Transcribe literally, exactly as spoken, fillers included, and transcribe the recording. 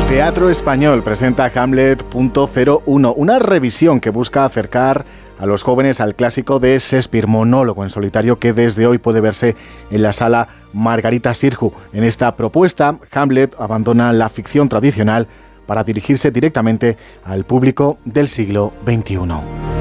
Teatro Español presenta Hamlet punto cero uno, una revisión que busca acercar a los jóvenes al clásico de Shakespeare, monólogo en solitario que desde hoy puede verse en la sala Margarita Xirgu. En esta propuesta, Hamlet abandona la ficción tradicional para dirigirse directamente al público del siglo veintiuno.